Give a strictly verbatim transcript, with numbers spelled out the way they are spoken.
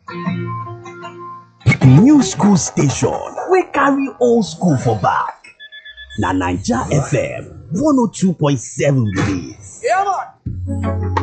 New school station wey carry old school for back. Na Naija F M one oh two point seven be dis.